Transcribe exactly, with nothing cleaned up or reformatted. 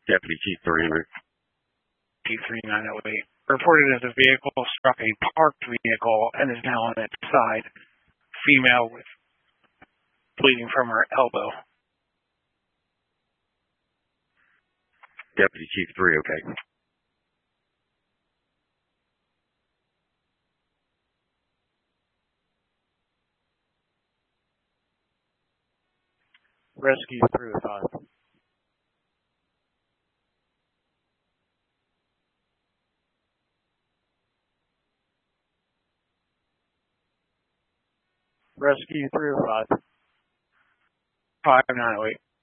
Deputy Chief three hundred. T three nine oh eight. Reported that the vehicle struck a parked vehicle and is now on its side. Female with bleeding from her elbow. Deputy Chief three, okay. Rescue three oh five. Rescue three oh five. five nine oh eight.